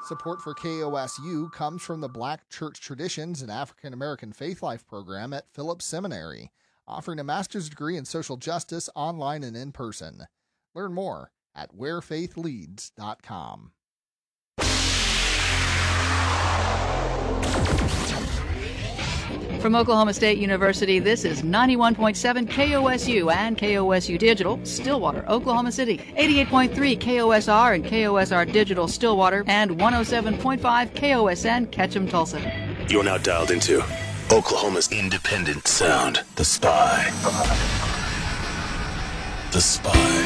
Support for KOSU comes from the Black Church Traditions and African American Faith Life program at Phillips Seminary, offering a master's degree in social justice online and in person. Learn more at wherefaithleads.com. From Oklahoma State University, this is 91.7 KOSU and KOSU Digital, Stillwater, Oklahoma City, 88.3 KOSR and KOSR Digital, Stillwater, and 107.5 KOSN, Ketchum, Tulsa. You're now dialed into Oklahoma's independent sound, The Spy. The Spy.